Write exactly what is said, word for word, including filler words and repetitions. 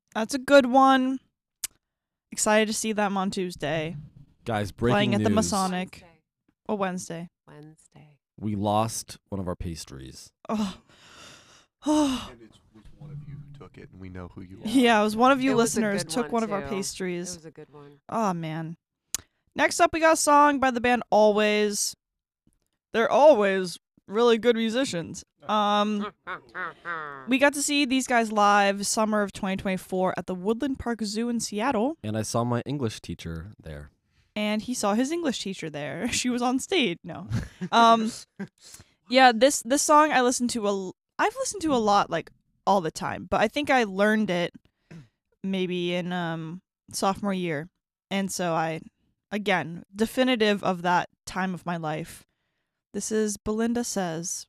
That's a good one. Excited to see them on Tuesday. Guys, breaking Playing at news. the Masonic. Wednesday. Or Wednesday. Wednesday. We lost one of our pastries. Oh. Oh. And it's which one of you who took it, and we know who you are. Yeah, it was one of you It was a listeners good took one, one of our too. It pastries. was a good one. Oh, man. Next up, we got a song by the band Always. They're always really good musicians. Um, we got to see these guys live summer of twenty twenty-four at the Woodland Park Zoo in Seattle, And I saw my English teacher there. and he saw his English teacher there. She was on stage. No. Um, yeah, this this song I listened to a I've listened to a lot, like all the time, but I think I learned it maybe in um sophomore year, and so I, again, definitive of that time of my life. This is Belinda Says.